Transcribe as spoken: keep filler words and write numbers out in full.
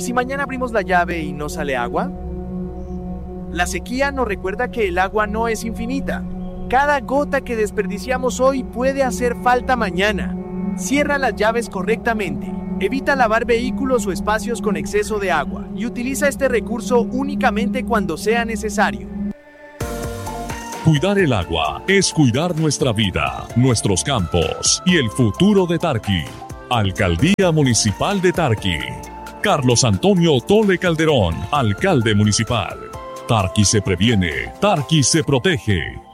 ¿Y si mañana abrimos la llave y no sale agua? La sequía nos recuerda que el agua no es infinita. Cada gota que desperdiciamos hoy puede hacer falta mañana. Cierra las llaves correctamente. Evita lavar vehículos o espacios con exceso de agua y utiliza este recurso únicamente cuando sea necesario. Cuidar el agua es cuidar nuestra vida, nuestros campos y el futuro de Tarqui. Alcaldía Municipal de Tarqui. Carlos Antonio Tole Calderón, alcalde municipal. Tarqui se previene, Tarqui se protege.